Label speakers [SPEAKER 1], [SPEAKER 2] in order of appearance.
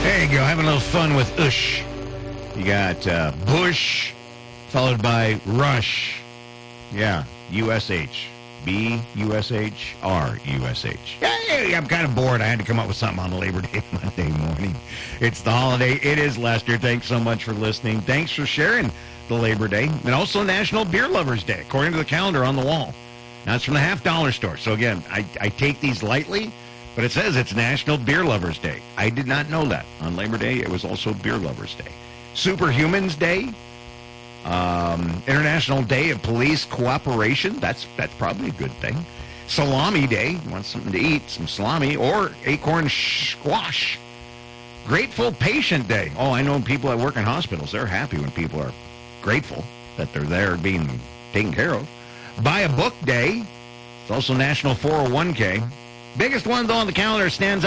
[SPEAKER 1] There you go, having a little fun with Ush. You got Bush, followed by Rush. Yeah, USH. B-U-S-H, R-U-S-H. Hey, I'm kind of bored. I had to come up with something on Labor Day Monday morning. It's the holiday. It is Lester. Thanks so much for listening. Thanks for sharing the Labor Day. And also National Beer Lovers Day, according to the calendar on the wall. Now, it's from the Half Dollar Store. So, again, I take these lightly, but it says it's National Beer Lovers Day. I did not know that. On Labor Day, it was also Beer Lovers Day. Superhumans Day. International Day of Police Cooperation. That's probably a good thing. Salami Day. You want something to eat, some salami, or acorn squash. Grateful Patient Day. Oh, I know people that work in hospitals. They're happy when people are grateful that they're there being taken care of. Buy a Book Day. It's also National 401k. Biggest one, though, on the calendar stands